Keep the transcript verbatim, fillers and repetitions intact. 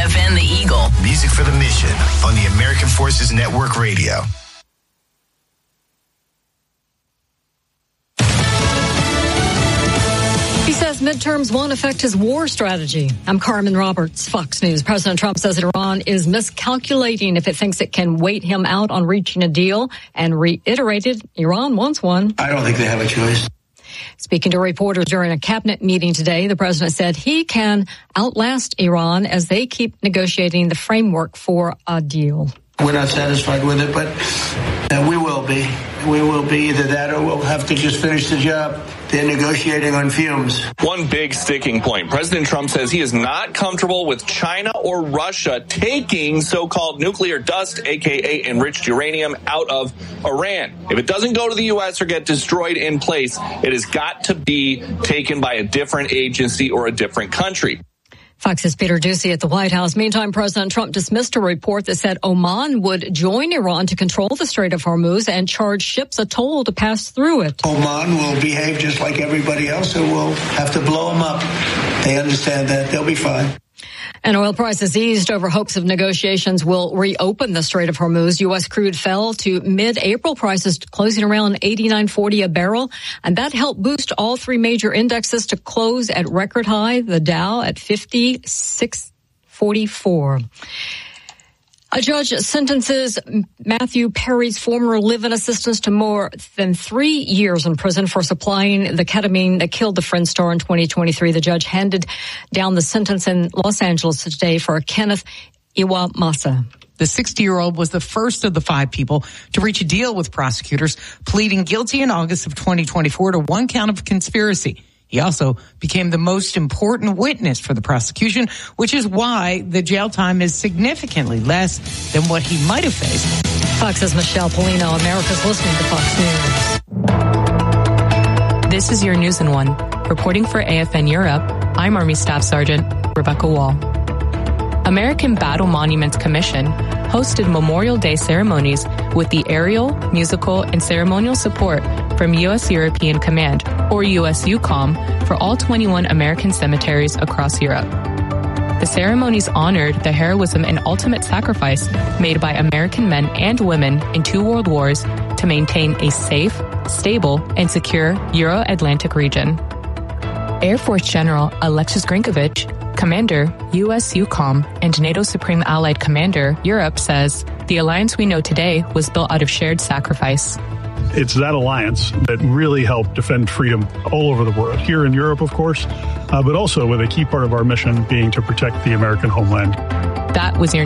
F N The Eagle. Music for the mission on the American Forces Network Radio. He says midterms won't affect his war strategy. I'm Carmen Roberts, Fox News. President Trump says that Iran is miscalculating if it thinks it can wait him out on reaching a deal, and reiterated Iran wants one. I don't think they have a choice. Speaking to reporters during a cabinet meeting today, the president said he can outlast Iran as they keep negotiating the framework for a deal. We're not satisfied with it, but uh, we will be. We will be either that or we'll have to just finish the job. They're negotiating on fumes. One big sticking point. President Trump says he is not comfortable with China or Russia taking so-called nuclear dust, a k a enriched uranium, out of Iran. If it doesn't go to the U S or get destroyed in place, it has got to be taken by a different agency or a different country. Fox's Peter Doocy at the White House. Meantime, President Trump dismissed a report that said Oman would join Iran to control the Strait of Hormuz and charge ships a toll to pass through it. Oman will behave just like everybody else, so we'll have to blow them up. They understand that. They'll be fine. And oil prices eased over hopes of negotiations will reopen the Strait of Hormuz. U S crude fell to mid-April prices closing around eighty-nine forty a barrel, and that helped boost all three major indexes to close at record high, the Dow at fifty-six forty-four. A judge sentences Matthew Perry's former live-in assistant to more than three years in prison for supplying the ketamine that killed the Friends star in twenty twenty-three. The judge handed down the sentence in Los Angeles today for Kenneth Iwamasa. The sixty-year-old was the first of the five people to reach a deal with prosecutors, pleading guilty in August of twenty twenty-four to one count of conspiracy. He also became the most important witness for the prosecution, which is why the jail time is significantly less than what he might have faced. Fox's Michelle Polino. America's listening to Fox News. This is your News in One. Reporting for A F N Europe, I'm Army Staff Sergeant Rebecca Wall. American Battle Monuments Commission hosted Memorial Day ceremonies with the aerial, musical, and ceremonial support from U S European Command, or U S U COM, for all twenty-one American cemeteries across Europe. The ceremonies honored the heroism and ultimate sacrifice made by American men and women in two world wars to maintain a safe, stable, and secure Euro-Atlantic region. Air Force General Alexis Grinkovich, Commander, U S U COM, and NATO Supreme Allied Commander, Europe, says the alliance we know today was built out of shared sacrifice. It's that alliance that really helped defend freedom all over the world, here in Europe, of course, uh, but also with a key part of our mission being to protect the American homeland. That was your